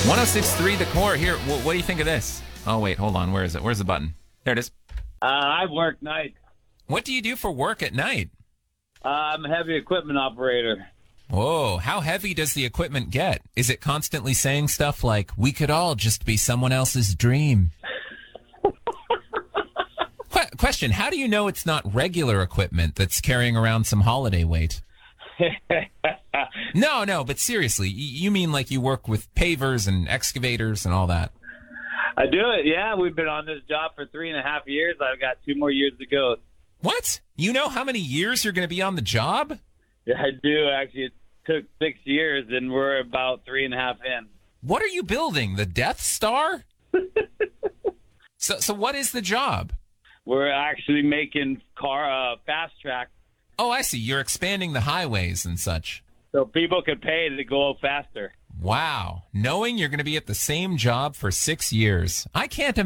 1063 The Core here. What do you think of this? Oh, wait, hold on. Where is it? Where's the button? There it is. I work nights. What do you do for work at night? I'm a heavy equipment operator. Whoa, how heavy does the equipment get? Is it constantly saying stuff like, we could all just be someone else's dream? Question, how do you know it's not regular equipment that's carrying around some holiday weight? No, but seriously, you mean like you work with pavers and excavators and all that? I do it, yeah. We've been on this job for 3.5 years. I've got 2 more years to go. What? You know how many years you're going to be on the job? Yeah, I do. Actually, it took 6 years, and we're about 3.5 in. What are you building? The Death Star? So what is the job? We're actually making fast track Oh, I see. You're expanding the highways and such. so people can pay to go faster. Wow. Knowing you're going to be at the same job for 6 years. I can't